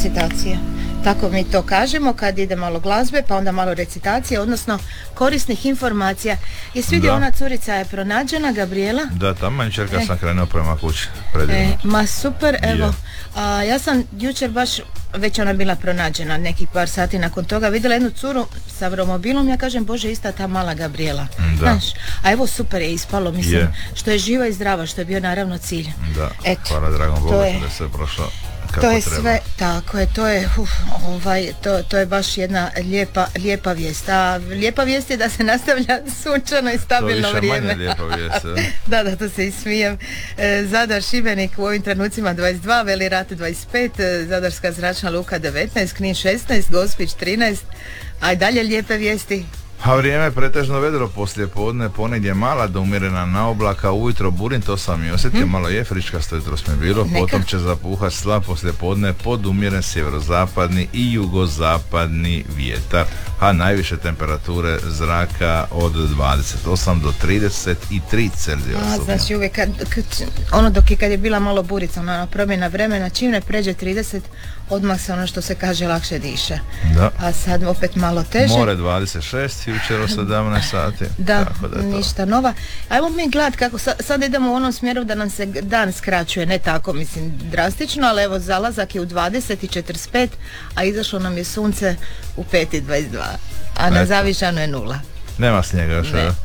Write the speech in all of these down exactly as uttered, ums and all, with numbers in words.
recitacije. Tako mi to kažemo kad ide malo glazbe, pa onda malo recitacije, odnosno korisnih informacija. Jesi vidio, ona curica je pronađena, Gabriela? Da, tamo čerka e. sam krenuo prema kući. E, ma super, evo. Yeah. A, ja sam jučer baš, već ona bila pronađena, nekih par sati nakon toga, vidjela jednu curu sa romobilom, ja kažem, Bože, ista ta mala Gabriela. Da. Znaš, a evo super je ispalo, mislim, yeah. što je živa i zdrava, što je bio naravno cilj. Da, eto, hvala dragom Bogu da je sve prošlo. To je treba. Sve, tako je, to je, uf, ovaj, to, to je baš jedna lijepa, lijepa vijest. A lijepa vijest je da se nastavlja sunčano i stabilno to vrijeme. To je više manje lijepa vijest. da, da, to se i smijem. E, Zadar, Šibenik u ovim trenucima dvadeset dva, Veli Rat dvadeset pet, Zadarska zračna luka devetnaest, Knin šesnaest, Gospić trinaest, a i dalje lijepe vijesti. A vrijeme je pretežno vedro poslije podne, ponegdje mala do umjerena na oblaka, ujutro burin, to sam i osjetio, hmm. malo je fričkasto jutro smo bilo, Neka. Potom će zapuhati slab poslije podne pod umjeren sjeverozapadni i jugozapadni vjetar, a najviše temperature zraka od dvadeset osam do trideset tri Celzijusa. A, znači uvijek, kad, kad, ono dok je kad je bila malo burica, ono promjena vremena, čim ne pređe trideset, odmah se ono što se kaže lakše diše. Da. A sad opet malo teže. More dvadeset šest, jučer u sedamnaest sati. Da, da ništa nova. Ajmo mi gledati kako, sad, sad idemo u onom smjeru da nam se dan skraćuje, ne tako mislim drastično, ali evo zalazak je u dvadeset i četrdeset pet, a izašlo nam je sunce u pet i dvadeset dva, a na Zavišanu je nula. Nema snijega još, ne.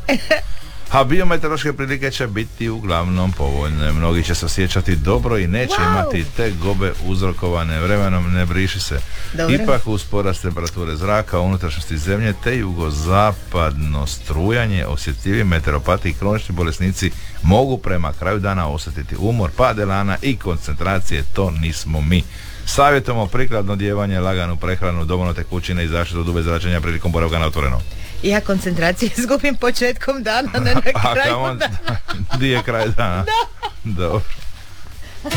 A biometeorološke prilike će biti uglavnom povoljne. Mnogi će se osjećati dobro i neće wow. imati te gobe uzrokovane vremenom, ne briši se. Dobro. Ipak uz porast temperature zraka u unutrašnjosti zemlje te jugozapadno strujanje, osjetljivi meteoropati i kronični bolesnici mogu prema kraju dana osjetiti umor, pad elana i koncentracije. To nismo mi. Savjetujemo prikladno odijevanje, laganu prehranu, dovoljno tekućine i zaštitu od U V zračenja prilikom boravka na otvorenom. Ja koncentracije izgubim početkom dana, ne na kraju dana. Di je kraj dana? Da. Dobro.